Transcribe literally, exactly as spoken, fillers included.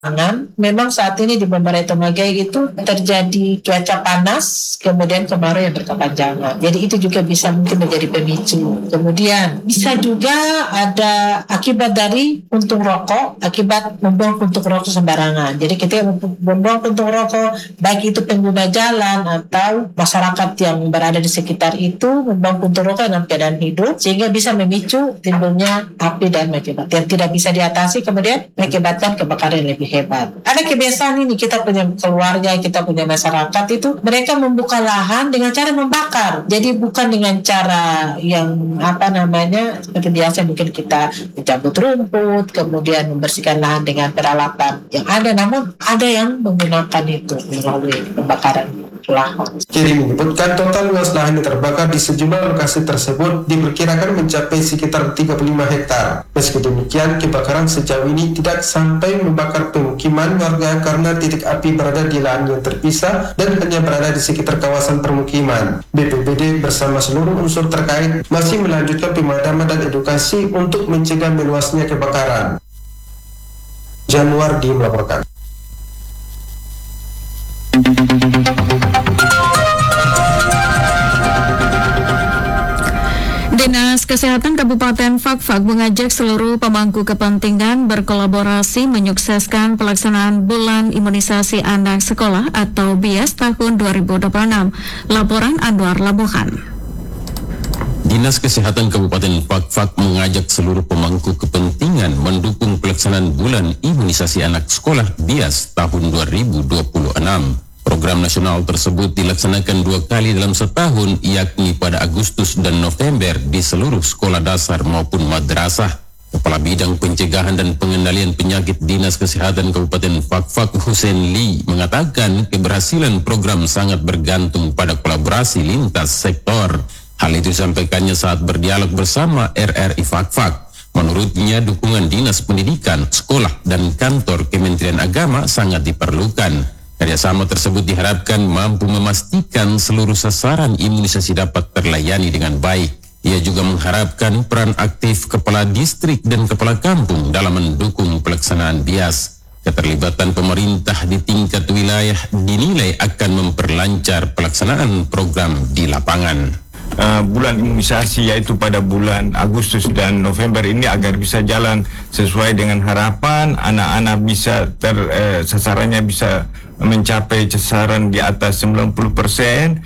Memang saat ini di Bendera Tomagai itu terjadi cuaca panas, kemudian kemarau yang berkepanjangan. Jadi itu juga bisa mungkin menjadi pemicu. Kemudian bisa juga ada akibat dari puntung rokok, akibat membuang puntung rokok sembarangan. Jadi kita membuang puntung rokok, baik itu pengguna jalan atau masyarakat yang berada di sekitar itu membuang puntung rokok dalam keadaan hidup, sehingga bisa memicu timbulnya api dan mengakibatkan yang tidak bisa diatasi, kemudian mengakibatkan kebakaran yang lebih hebat. Ada kebiasaan ini, kita punya keluarga, kita punya masyarakat itu mereka membuka lahan dengan cara membakar. Jadi bukan dengan cara yang apa namanya seperti biasa mungkin kita mencabut rumput, kemudian membersihkan lahan dengan peralatan yang ada, namun ada yang menggunakan itu melalui pembakaran lahan. Kiri menyebutkan total luas lahan yang terbakar di sejumlah lokasi tersebut diperkirakan mencapai sekitar tiga puluh lima hektar. Meski demikian, kebakaran sejauh ini tidak sampai membakar pemukiman warga karena titik api berada di lahan yang terpisah dan hanya berada di sekitar kawasan permukiman. B P B D bersama seluruh unsur terkait masih melanjutkan pemadaman dan edukasi untuk mencegah meluasnya kebakaran. Januardi melaporkan. Dinas Kesehatan Kabupaten Fakfak mengajak seluruh pemangku kepentingan berkolaborasi menyukseskan pelaksanaan Bulan Imunisasi Anak Sekolah atau B I A S tahun dua ribu dua puluh enam. Laporan Anwar Labuhan. Dinas Kesehatan Kabupaten Fakfak mengajak seluruh pemangku kepentingan mendukung pelaksanaan Bulan Imunisasi Anak Sekolah B I A S tahun dua ribu dua puluh enam. Program nasional tersebut dilaksanakan dua kali dalam setahun, yakni pada Agustus dan November di seluruh sekolah dasar maupun madrasah. Kepala Bidang Pencegahan dan Pengendalian Penyakit Dinas Kesehatan Kabupaten Fakfak Hussein Lee mengatakan keberhasilan program sangat bergantung pada kolaborasi lintas sektor. Hal itu disampaikannya saat berdialog bersama R R I Fakfak. Menurutnya, dukungan Dinas Pendidikan, Sekolah, dan Kantor Kementerian Agama sangat diperlukan. Kerjasama tersebut diharapkan mampu memastikan seluruh sasaran imunisasi dapat terlayani dengan baik. Ia juga mengharapkan peran aktif kepala distrik dan kepala kampung dalam mendukung pelaksanaan B I A S. Keterlibatan pemerintah di tingkat wilayah dinilai akan memperlancar pelaksanaan program di lapangan. Uh, bulan imunisasi yaitu pada bulan Agustus dan November ini agar bisa jalan sesuai dengan harapan, anak-anak bisa ter uh, sasarannya bisa mencapai sasaran di atas sembilan puluh persen